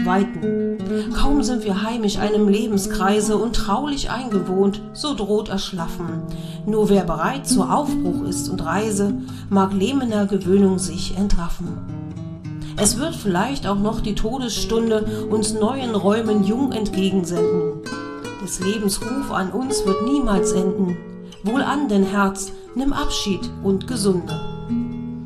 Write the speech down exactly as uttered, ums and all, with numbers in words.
weiten. Kaum sind wir heimisch einem Lebenskreise und traulich eingewohnt, so droht Erschlaffen. Nur wer bereit zu Aufbruch ist und Reise, mag lähmender Gewöhnung sich entraffen. Es wird vielleicht auch noch die Todesstunde uns neuen Räumen jung entgegensenden. Des Lebens Ruf an uns wird niemals enden. Wohlan, denn Herz, nimm Abschied und Gesunde.